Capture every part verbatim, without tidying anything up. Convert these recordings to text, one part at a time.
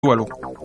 Duelo.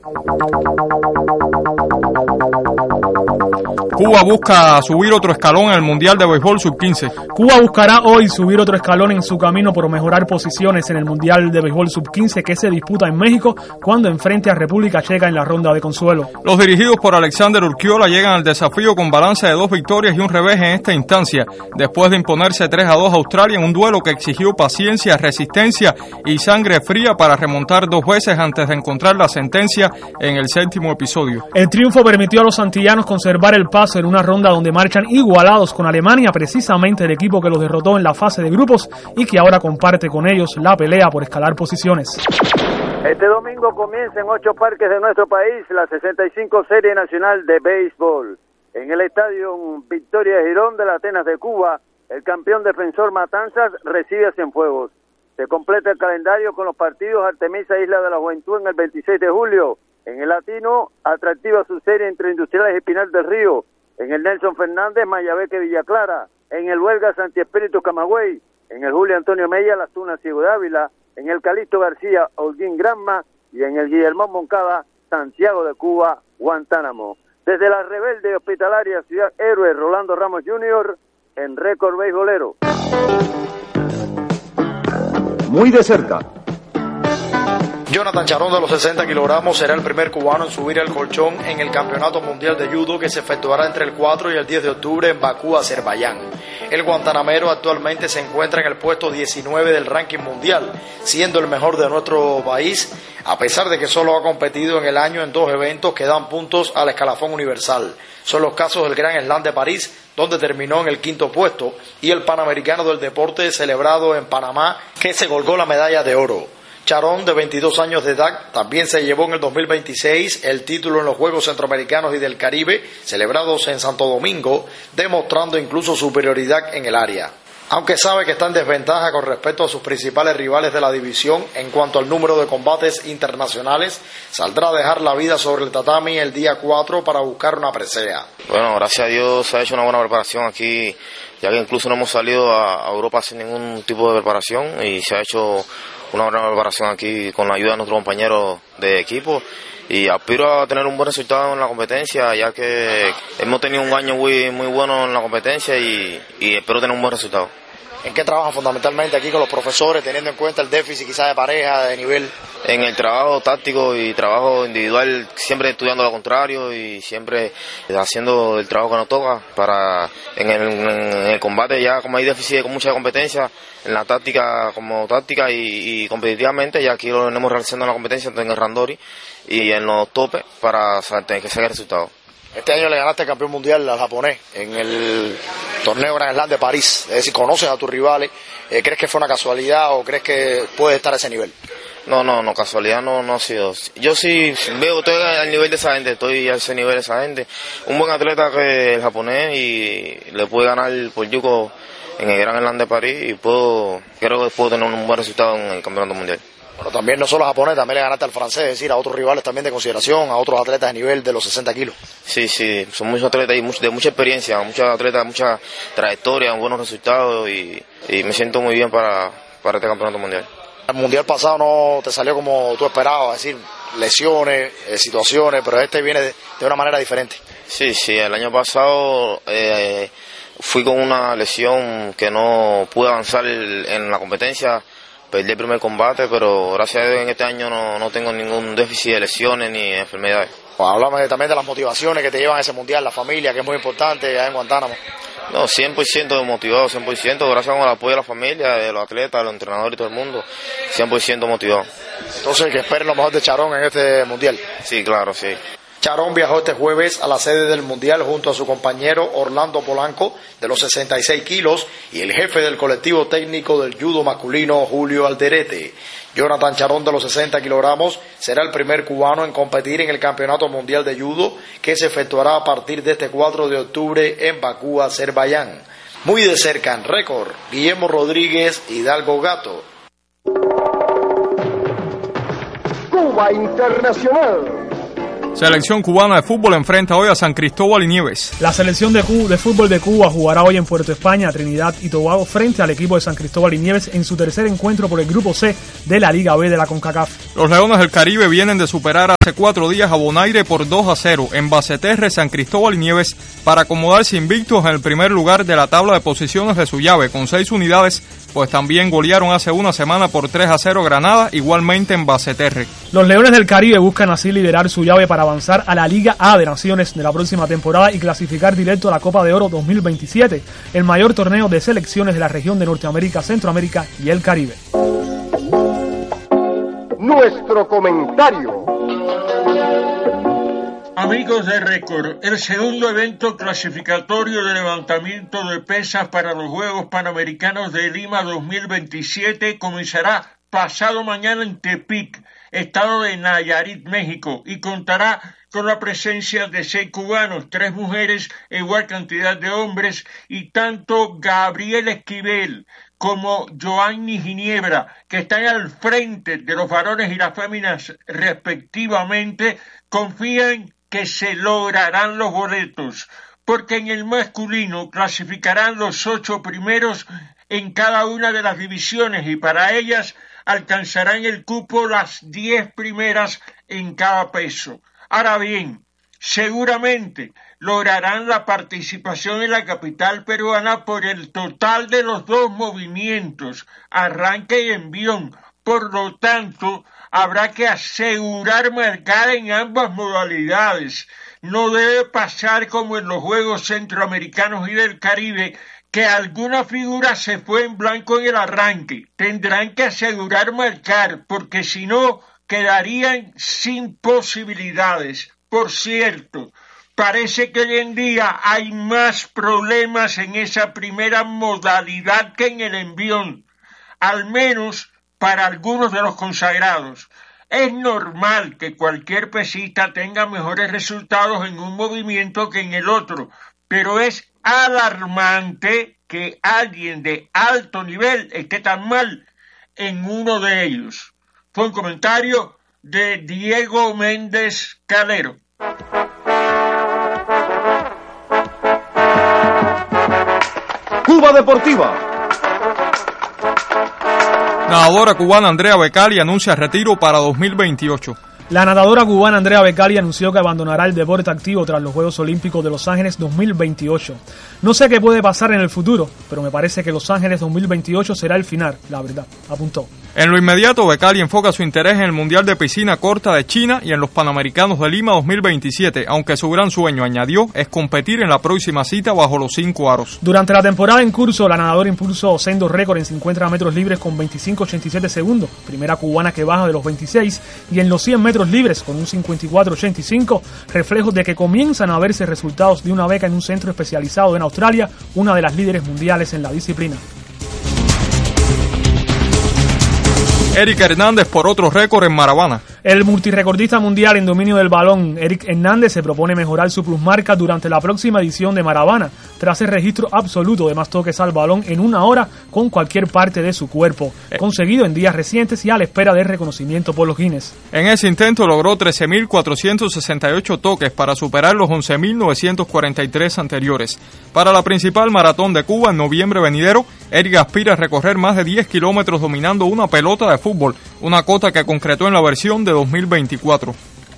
Cuba busca subir otro escalón en el Mundial de Béisbol sub quince. Cuba buscará hoy subir otro escalón en su camino por mejorar posiciones en el Mundial de Béisbol sub quince que se disputa en México cuando enfrente a República Checa en la ronda de consuelo. Los dirigidos por Alexander Urquiola llegan al desafío con balance de dos victorias y un revés en esta instancia, después de imponerse tres a dos a Australia en un duelo que exigió paciencia, resistencia y sangre fría para remontar dos veces antes de encontrar la sentencia en el séptimo episodio. El triunfo permitió a los antillanos conservar el paso en una ronda donde marchan igualados con Alemania, precisamente el equipo que los derrotó en la fase de grupos y que ahora comparte con ellos la pelea por escalar posiciones. Este domingo comienza en ocho parques de nuestro país la sesenta y cinco Serie Nacional de Béisbol. En el estadio Victoria Girón de la Atenas de Cuba, el campeón defensor Matanzas recibe a Cienfuegos. Se completa el calendario con los partidos Artemisa Isla de la Juventud en el veintiséis de julio. En el Latino, atractiva su serie entre Industriales y Pinar del Río. En el Nelson Fernández, Mayabeque Villa Clara. En el Huelga Santi Espíritu Camagüey. En el Julio Antonio Mella, Las Tunas Ciego de Ávila. En el Calixto García, Holguín Granma. Y en el Guillermo Moncada, Santiago de Cuba, Guantánamo. Desde la rebelde hospitalaria Ciudad Héroe, Rolando Ramos junior, en Récord Beisbolero. Muy de cerca. Jonathan Charón, de los sesenta kilogramos, será el primer cubano en subir el colchón en el Campeonato Mundial de Judo que se efectuará entre el cuatro y el diez de octubre en Bakú, Azerbaiyán. El guantanamero actualmente se encuentra en el puesto diecinueve del ranking mundial, siendo el mejor de nuestro país, a pesar de que solo ha competido en el año en dos eventos que dan puntos al escalafón universal. Son los casos del Gran Slam de París, donde terminó en el quinto puesto, y el Panamericano del Deporte celebrado en Panamá, que se colgó la medalla de oro. Charón, de veintidós años de edad, también se llevó en el dos mil veintiséis el título en los Juegos Centroamericanos y del Caribe, celebrados en Santo Domingo, demostrando incluso superioridad en el área. Aunque sabe que está en desventaja con respecto a sus principales rivales de la división en cuanto al número de combates internacionales, saldrá a dejar la vida sobre el tatami el día cuatro para buscar una presea. Bueno, gracias a Dios se ha hecho una buena preparación aquí, ya que incluso no hemos salido a Europa sin ningún tipo de preparación y se ha hecho una buena preparación aquí con la ayuda de nuestros compañeros de equipo. Y aspiro a tener un buen resultado en la competencia, ya que hemos tenido un año muy, muy bueno en la competencia y, y espero tener un buen resultado. ¿En qué trabajan fundamentalmente aquí con los profesores, teniendo en cuenta el déficit quizás de pareja, de nivel? En el trabajo táctico y trabajo individual, siempre estudiando lo contrario y siempre haciendo el trabajo que nos toca para en el, en el combate, ya como hay déficit con mucha competencia, en la táctica como táctica y, y competitivamente, ya aquí lo venimos realizando en la competencia, en el Randori y en los topes para tener que sacar resultados. Este año le ganaste al campeón mundial al japonés en el torneo Grand Slam de París, es decir, conoces a tus rivales. Eh, ¿crees que fue una casualidad o crees que puedes estar a ese nivel? No, no, no, casualidad no, no ha sido. Yo sí veo, estoy al nivel de esa gente, estoy a ese nivel de esa gente. Un buen atleta que el japonés y le puede ganar por yuko en el Grand Slam de París y puedo, creo que puedo tener un buen resultado en el campeonato mundial. Bueno, también no solo japonés, también le ganaste al francés, es decir, a otros rivales también de consideración, a otros atletas de nivel de los sesenta kilos. Sí, sí, son muchos atletas y mucho, de mucha experiencia, muchos atletas, mucha trayectoria, buenos resultados y, y me siento muy bien para, para este campeonato mundial. El mundial pasado no te salió como tú esperabas, es decir, lesiones, eh, situaciones, pero este viene de, de una manera diferente. Sí, sí, el año pasado eh, fui con una lesión que no pude avanzar en la competencia. Perdí el primer combate, pero gracias a Dios en este año no, no tengo ningún déficit de lesiones ni enfermedades. Bueno, háblame también de las motivaciones que te llevan a ese mundial, la familia, que es muy importante allá en Guantánamo. No, cien por ciento motivado, cien por ciento, gracias al apoyo de la familia, de los atletas, de los entrenadores y todo el mundo, cien por ciento motivado. Entonces, que esperen lo mejor de Charón en este mundial. Sí, claro, sí. Charón viajó este jueves a la sede del Mundial junto a su compañero Orlando Polanco, de los sesenta y seis kilos, y el jefe del colectivo técnico del judo masculino, Julio Alderete. Jonathan Charón, de los sesenta kilogramos, será el primer cubano en competir en el Campeonato Mundial de Judo, que se efectuará a partir de este cuatro de octubre en Bakú, Azerbaiyán. Muy de cerca en Récord, Guillermo Rodríguez, Hidalgo Gato. Cuba Internacional. Selección cubana de fútbol enfrenta hoy a San Cristóbal y Nieves. La selección de, Cuba, de fútbol de Cuba jugará hoy en Puerto España, Trinidad y Tobago frente al equipo de San Cristóbal y Nieves en su tercer encuentro por el Grupo C de la Liga B de la CONCACAF. Los Leones del Caribe vienen de superar hace cuatro días a Bonaire por dos a cero en Baceterre, San Cristóbal y Nieves para acomodarse invictos en el primer lugar de la tabla de posiciones de su llave con seis unidades, pues también golearon hace una semana por tres a cero Granada, igualmente en Baceterre. Los Leones del Caribe buscan así liderar su llave para avanzar a la Liga A de Naciones de la próxima temporada y clasificar directo a la Copa de Oro dos mil veintisiete, el mayor torneo de selecciones de la región de Norteamérica, Centroamérica y el Caribe. Nuestro comentario. Amigos de Récord, el segundo evento clasificatorio de levantamiento de pesas para los Juegos Panamericanos de Lima dos mil veintisiete comenzará pasado mañana en Tepic, estado de Nayarit, México, y contará con la presencia de seis cubanos, tres mujeres e igual cantidad de hombres, y tanto Gabriel Esquivel como Joanny Ginebra, que están al frente de los varones y las féminas respectivamente, confían que se lograrán los boletos, porque en el masculino clasificarán los ocho primeros en cada una de las divisiones y para ellas alcanzarán el cupo las diez primeras en cada peso. Ahora bien, seguramente lograrán la participación en la capital peruana por el total de los dos movimientos, arranque y envión. Por lo tanto, habrá que asegurar marcar en ambas modalidades. No debe pasar como en los Juegos Centroamericanos y del Caribe, que alguna figura se fue en blanco en el arranque. Tendrán que asegurar marcar, porque si no, quedarían sin posibilidades. Por cierto, parece que hoy en día hay más problemas en esa primera modalidad que en el envión, al menos para algunos de los consagrados. Es normal que cualquier pesista tenga mejores resultados en un movimiento que en el otro, pero es alarmante que alguien de alto nivel esté tan mal en uno de ellos. Fue un comentario de Diego Méndez Calero. Cuba Deportiva. Nadadora cubana Andrea Becali anuncia retiro para dos mil veintiocho. La nadadora cubana Andrea Becali anunció que abandonará el deporte activo tras los Juegos Olímpicos de Los Ángeles dos mil veintiocho. No sé qué puede pasar en el futuro, pero me parece que Los Ángeles dos mil veintiocho será el final, la verdad, apuntó. En lo inmediato, Becali enfoca su interés en el Mundial de Piscina Corta de China y en los Panamericanos de Lima dos mil veintisiete, aunque su gran sueño, añadió, es competir en la próxima cita bajo los cinco aros. Durante la temporada en curso, la nadadora impulsó sendos récord en cincuenta metros libres con veinticinco ochenta y siete segundos, primera cubana que baja de los veintiséis, y en los cien metros libres con un cincuenta y cuatro ochenta y cinco, reflejos de que comienzan a verse resultados de una beca en un centro especializado en Australia, una de las líderes mundiales en la disciplina. Eric Hernández por otro récord en maratón. El multirecordista mundial en dominio del balón, Eric Hernández, se propone mejorar su plusmarca durante la próxima edición de Maravana, tras el registro absoluto de más toques al balón en una hora con cualquier parte de su cuerpo, conseguido en días recientes y a la espera de reconocimiento por los Guinness. En ese intento logró trece mil cuatrocientos sesenta y ocho toques para superar los once mil novecientos cuarenta y tres anteriores. Para la principal maratón de Cuba en noviembre venidero, Eric aspira a recorrer más de diez kilómetros dominando una pelota de fútbol, una cota que concretó en la versión de dos mil veinticuatro.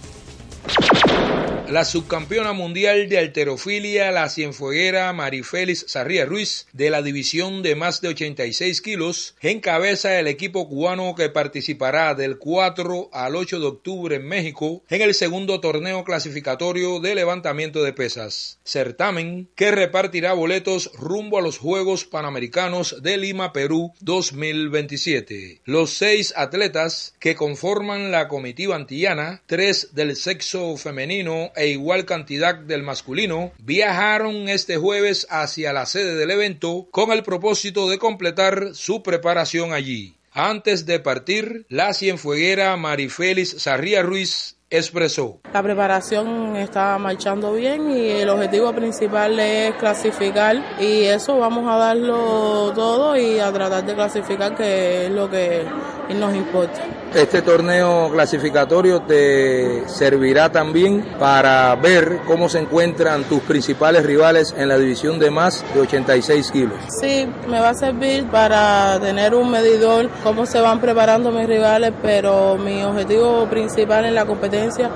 La subcampeona mundial de halterofilia, la cienfueguera Marifélix Sarria Ruiz, de la división de más de ochenta y seis kilos, encabeza el equipo cubano que participará del cuatro al ocho de octubre en México en el segundo torneo clasificatorio de levantamiento de pesas, certamen que repartirá boletos rumbo a los Juegos Panamericanos de Lima, Perú dos mil veintisiete. Los seis atletas que conforman la comitiva antillana, tres del sexo femenino e igual cantidad del masculino, viajaron este jueves hacia la sede del evento con el propósito de completar su preparación allí. Antes de partir, la cienfueguera Marifélix Sarria Ruiz expresó: la preparación está marchando bien y el objetivo principal es clasificar, y eso vamos a darlo todo y a tratar de clasificar, que es lo que nos importa. Este torneo clasificatorio te servirá también para ver cómo se encuentran tus principales rivales en la división de más de ochenta y seis kilos. Sí, me va a servir para tener un medidor, cómo se van preparando mis rivales, pero mi objetivo principal en la competencia